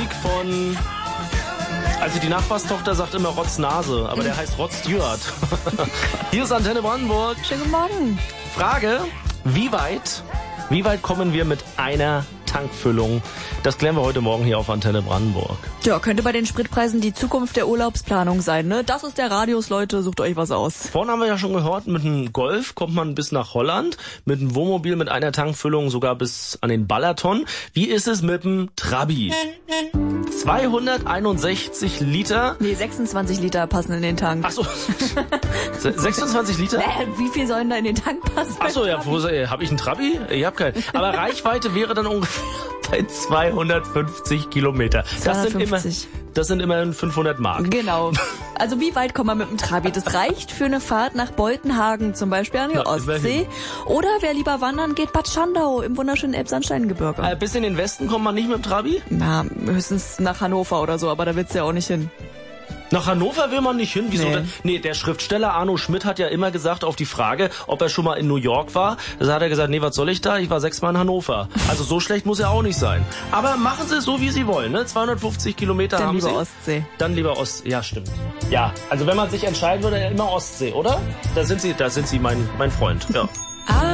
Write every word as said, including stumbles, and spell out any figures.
Musik von... Also die Nachbarstochter sagt immer Rotznase, aber der heißt Rod Stewart. Hier ist Antenne Brandenburg. Schönen guten Morgen. Frage, wie weit, wie weit kommen wir mit einer Tankfüllung? Das klären wir heute Morgen hier auf Antenne Brandenburg. Ja, könnte bei den Spritpreisen die Zukunft der Urlaubsplanung sein, ne? Das ist der Radius, Leute, sucht euch was aus. Vorhin haben wir ja schon gehört, mit einem Golf kommt man bis nach Holland, mit einem Wohnmobil mit einer Tankfüllung sogar bis an den Balaton. Wie ist es mit dem Trabi? zweihunderteinundsechzig Liter. Nee, sechsundzwanzig Liter passen in den Tank. Ach so, sechsundzwanzig Liter? Äh, wie viel sollen da in den Tank passen? Ach so, ja, wo, äh, hab ich einen Trabi? Ich hab keinen. Aber Reichweite wäre dann ungefähr bei zweihundertfünfzig Kilometer. Das sind immer, das sind immerhin fünfhundert Mark. Genau. Also wie weit kommt man mit dem Trabi? Das reicht für eine Fahrt nach Beutenhagen, zum Beispiel an die Na, Ostsee. Oder wer lieber wandern geht, Bad Schandau im wunderschönen Elbsandsteingebirge. Äh, bis in den Westen kommt man nicht mit dem Trabi? Na, höchstens nach Hannover oder so, aber da willst du ja auch nicht hin. Nach Hannover will man nicht hin. Wieso? Nee. nee, der Schriftsteller Arno Schmidt hat ja immer gesagt auf die Frage, ob er schon mal in New York war. Da hat er gesagt, nee, was soll ich da? Ich war sechsmal in Hannover. Also so schlecht muss er auch nicht sein. Aber machen Sie es so, wie Sie wollen. Ne? zweihundertfünfzig Kilometer Dann haben lieber Sie. Ostsee. Dann lieber Ostsee. Ja, stimmt. Ja, also wenn man sich entscheiden würde, immer Ostsee, oder? Da sind Sie, da sind Sie mein, mein Freund. Ja. Ah.